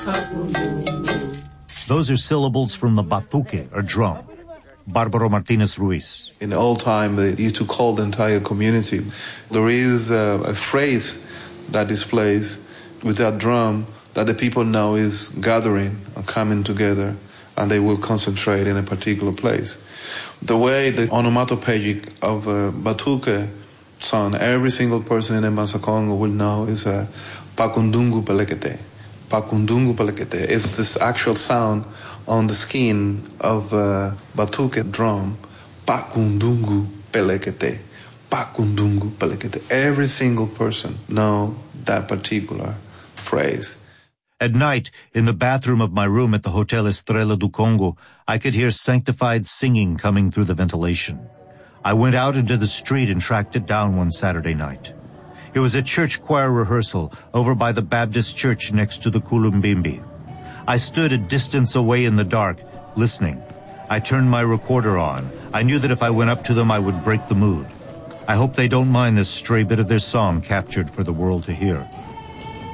Those are syllables from the batuque, or drum. Barbaro Martinez Ruiz. In old time, they used to call the entire community. There is a phrase that displays with that drum that the people know is gathering and coming together, and they will concentrate in a particular place. The way the onomatopoeic of batuque sound, every single person in Mbanza Congo will know is Pakundungu Pelekete. Pakundungu Pelekete is this actual sound on the skin of batuque drum. Pakundungu Pelekete. Pakundungu Pelekete. Every single person know that particular phrase. At night, in the bathroom of my room at the Hotel Estrela do Congo, I could hear sanctified singing coming through the ventilation. I went out into the street and tracked it down one Saturday night. It was a church choir rehearsal over by the Baptist church next to the Kulumbimbi. I stood a distance away in the dark, listening. I turned my recorder on. I knew that if I went up to them, I would break the mood. I hope they don't mind this stray bit of their song captured for the world to hear.